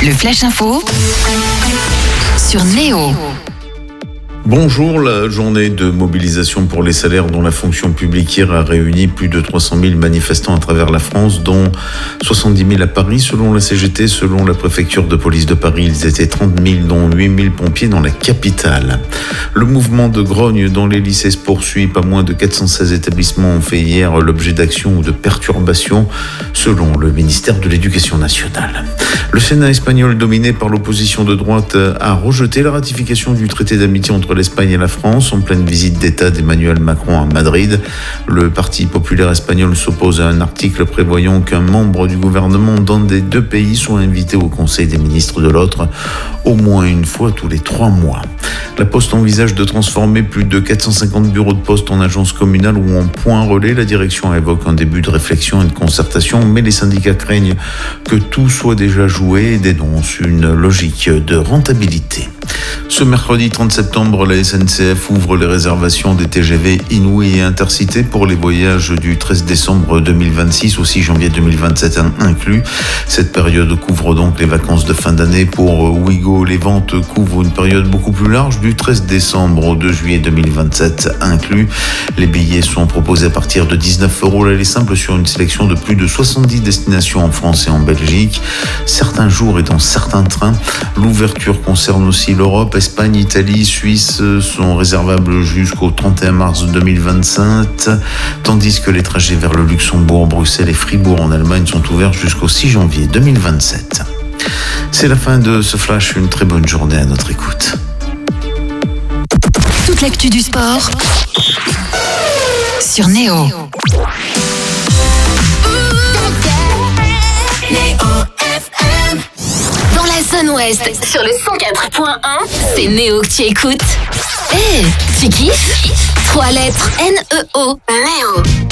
Le Flash Info sur Néo. Bonjour, la journée de mobilisation pour les salaires dont la fonction publique hier a réuni plus de 300 000 manifestants à travers la France, dont 70 000 à Paris. Selon la CGT, selon la préfecture de police de Paris, ils étaient 30 000, dont 8 000 pompiers dans la capitale. Le mouvement de grogne dans les lycées se poursuit. Pas moins de 416 établissements ont fait hier l'objet d'actions ou de perturbations, selon le ministère de l'Éducation nationale. Le Sénat espagnol, dominé par l'opposition de droite, a rejeté la ratification du traité d'amitié entre l'Espagne et la France en pleine visite d'État d'Emmanuel Macron à Madrid. Le Parti populaire espagnol s'oppose à un article prévoyant qu'un membre du gouvernement d'un des deux pays soit invité au Conseil des ministres de l'autre au moins une fois tous les 3 mois. La Poste envisage de transformer plus de 450 bureaux de poste en agences communales ou en points relais. La direction évoque un début de réflexion et de concertation, mais les syndicats craignent que tout soit déjà joué et dénoncent une logique de rentabilité. Ce mercredi 30 septembre, la SNCF ouvre les réservations des TGV Inouï et Intercité pour les voyages du 13 décembre 2026 au 6 janvier 2027 inclus. Cette période couvre donc les vacances de fin d'année. Pour Ouigo, les ventes couvrent une période beaucoup plus large, du 13 décembre au 2 juillet 2027 inclus. Les billets sont proposés à partir de 19 € l'aller simple sur une sélection de plus de 70 destinations en France et en Belgique. Certains jours et dans certains trains, l'ouverture concerne aussi l'Europe. Espagne, Italie, Suisse sont réservables jusqu'au 31 mars 2025, tandis que les trajets vers le Luxembourg, Bruxelles et Fribourg en Allemagne sont ouverts jusqu'au 6 janvier 2027. C'est la fin de ce flash, une très bonne journée à notre écoute. Toute l'actu du sport sur Néo. Dans la zone ouest, sur le 104.1, c'est Néo que tu écoutes. Tu kiffes 3 lettres N-E-O. Néo.